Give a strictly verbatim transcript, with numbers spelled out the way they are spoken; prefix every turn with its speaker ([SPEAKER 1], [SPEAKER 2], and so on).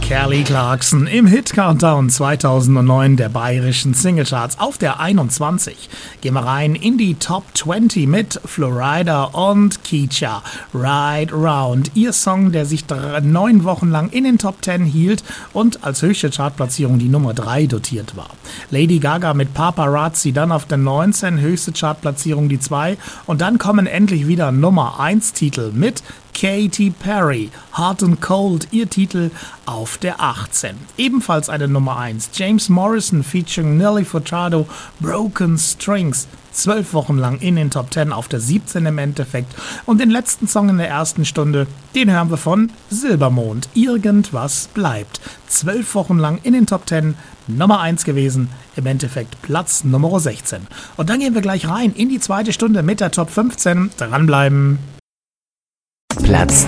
[SPEAKER 1] Kelly Clarkson im Hit-Countdown zweitausendneun der bayerischen Singlecharts auf der einundzwanzig. Gehen wir rein in die Top zwanzig mit Florida und Keisha, Ride Round. Ihr Song, der sich drei, neun Wochen lang in den Top zehn hielt und als höchste Chartplatzierung die Nummer drei dotiert war. Lady Gaga mit Paparazzi dann auf der neunzehn, höchste Chartplatzierung die zwei. Und dann kommen endlich wieder Nummer eins Titel mit Katy Perry, Hot and Cold, ihr Titel auf der achtzehn. Ebenfalls eine Nummer eins, James Morrison featuring Nelly Furtado, Broken Strings, zwölf Wochen lang in den Top zehn auf der siebzehn im Endeffekt. Und den letzten Song in der ersten Stunde, den hören wir von Silbermond, Irgendwas bleibt. zwölf Wochen lang in den Top zehn, Nummer eins gewesen, im Endeffekt Platz Nummer sechzehn. Und dann gehen wir gleich rein in die zweite Stunde mit der Top fünfzehn. Dranbleiben.
[SPEAKER 2] Platz